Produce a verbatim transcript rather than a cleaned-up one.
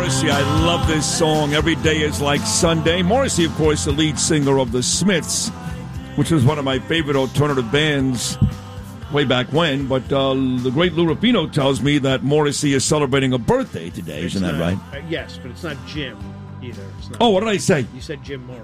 Morrissey, I love this song. Every day is like Sunday. Morrissey, of course, the lead singer of the Smiths, which was one of my favorite alternative bands way back when. But uh, the great Lou Rufino tells me that Morrissey is celebrating a birthday today. It's Isn't that not- right? Uh, yes, but it's not Jim either. It's not. Oh, what did I say? You said Jim Morrison.